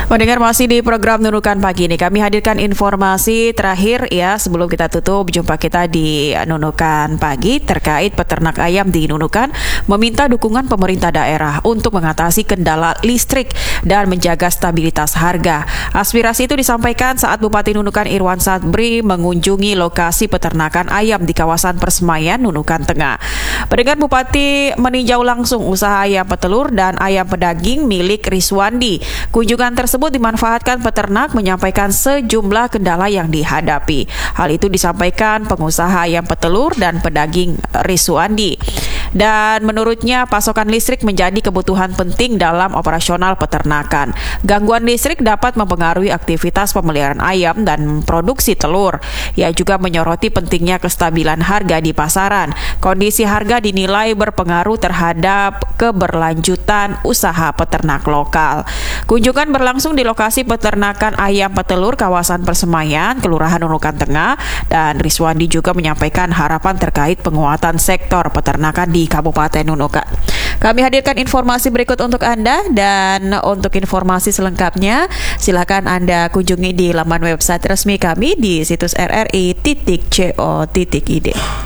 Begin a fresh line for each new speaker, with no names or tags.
Mendengar masih di program Nunukan Pagi ini, kami hadirkan informasi terakhir ya sebelum kita tutup jumpa kita di Nunukan Pagi terkait peternak ayam di Nunukan meminta dukungan pemerintah daerah untuk mengatasi kendala listrik dan menjaga stabilitas harga. Aspirasi itu disampaikan saat Bupati Nunukan Irwan Sadbri mengunjungi lokasi peternakan ayam di kawasan Persemaian Nunukan Tengah. Pendengar, Bupati meninjau langsung usaha ayam petelur dan ayam pedaging milik Riswandi. Kunjungan tersebut dimanfaatkan peternak menyampaikan sejumlah kendala yang dihadapi. Hal itu disampaikan pengusaha ayam petelur dan pedaging Riswandi. Dan menurutnya pasokan listrik menjadi kebutuhan penting dalam operasional peternakan. Gangguan listrik dapat mempengaruhi aktivitas pemeliharaan ayam dan produksi telur. Ia juga menyoroti pentingnya kestabilan harga di pasaran. Kondisi harga dinilai berpengaruh terhadap keberlanjutan usaha peternak lokal. Kunjungan berlangsung di lokasi peternakan ayam petelur kawasan Persemaian, Kelurahan Nunukan Tengah, dan Riswandi juga menyampaikan harapan terkait penguatan sektor peternakan di Kabupaten Nunukan. Kami hadirkan informasi berikut untuk Anda, dan untuk informasi selengkapnya silakan Anda kunjungi di laman website resmi kami di situs rri.co.id.